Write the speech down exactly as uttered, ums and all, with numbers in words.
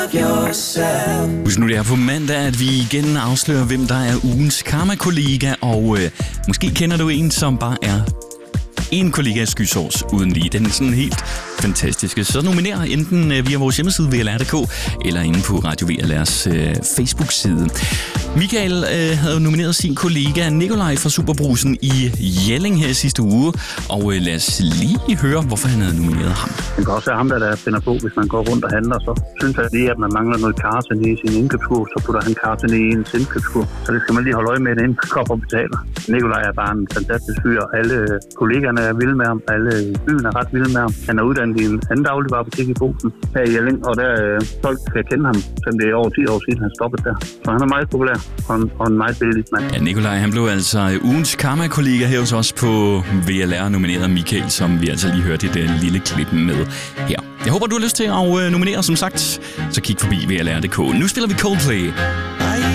Husk nu, det er på mandag, at vi igen afslører, hvem der er ugens karma-kollega, og øh, måske kender du en, som bare er en kollega af skysårs uden lige. Den er sådan helt fantastiske. Så nominer enten via vores hjemmeside v l r punktum d k eller inde på Radio V L R's øh, Facebook-side. Michael øh, havde nomineret sin kollega Nikolaj fra Superbrusen i Jelling her sidste uge, og øh, lad os lige høre, hvorfor han havde nomineret ham. Det kan også være ham, der, der finder på, hvis man går rundt og handler, så synes jeg lige, at man mangler noget karse i sin indkøbskurv, så putter han karse i ens indkøbskurv. Så det skal man lige holde øje med, inden man går og betaler. Nikolaj er bare en fantastisk fyr, og alle kollegaerne er vilde med ham, alle i byen er ret vilde med ham. Han er uddannet i en anden dagligvarebutik i Brugsen her i Jelling, og der øh, folk kan kende ham, selvom det er over ti år siden, han stoppede der. Så han er meget populær og en, og en meget billig mand. Ja, Nikolaj, han blev altså ugens karma-kollega her hos os på V L R, nomineret Michael, som vi altså lige hørte det lille klip med her. Jeg håber, du har lyst til at nominere, som sagt, så kig forbi v l r punktum d k. Nu spiller vi Coldplay.